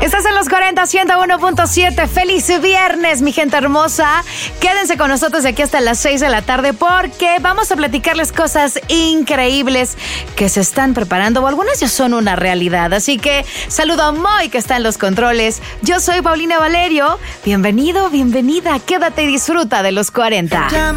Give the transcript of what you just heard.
Estás en los 40, 101.7. Feliz viernes, mi gente hermosa. Quédense con nosotros aquí hasta las 6 de la tarde porque vamos a platicarles cosas increíbles que se están preparando o algunas ya son una realidad. Así que saludo a Moy que está en los controles. Yo soy Paulina Valerio. Bienvenido, bienvenida. Quédate y disfruta de los 40.